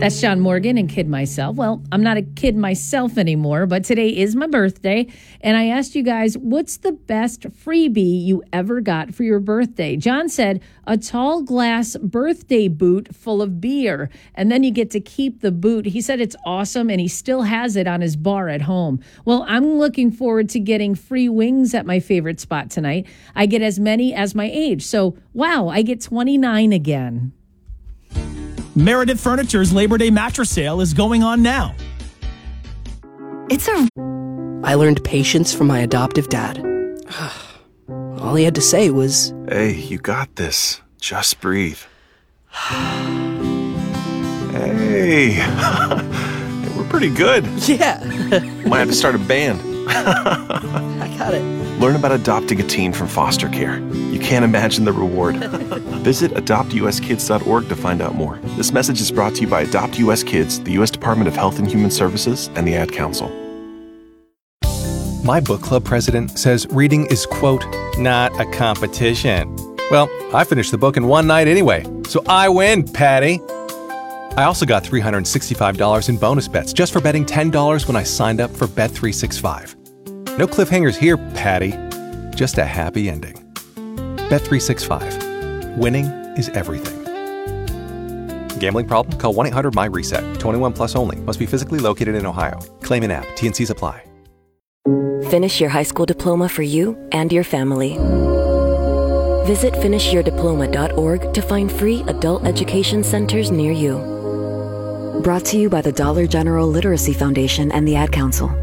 That's Sean Morgan and Kid Myself. Well, I'm not a kid myself anymore, but today is my birthday, and I asked you guys, what's the best freebie you ever got for your birthday? John said, a tall glass birthday boot full of beer, and then you get to keep the boot. He said it's awesome, and he still has it on his bar at home. Well, I'm looking forward to getting free wings at my favorite spot tonight. I get as many as my age, so wow, I get 29 again. Meredith Furniture's Labor Day mattress sale is going on now. I learned patience from my adoptive dad. All he had to say was, Hey, you got this. Just breathe. Hey, we're pretty good. yeah, Might have to start a band. I got it. Learn about adopting a teen from foster care. You can't imagine the reward. Visit adoptuskids.org to find out more. This message is brought to you by Adopt US Kids, the U.S. Department of Health and Human Services, and the Ad Council. My book club president says reading is, quote, not a competition. Well, I finished the book in one night anyway, so I win, Patty. I also got $365 in bonus bets just for betting $10 when I signed up for Bet365. No cliffhangers here, Patty. Just a happy ending. Bet365. Winning is everything. Gambling problem? Call 1-800-MY-RESET. 21 plus only. Must be physically located in Ohio. Claim in app. T&Cs apply. Finish your high school diploma for you and your family. Visit finishyourdiploma.org to find free adult education centers near you. Brought to you by the Dollar General Literacy Foundation and the Ad Council.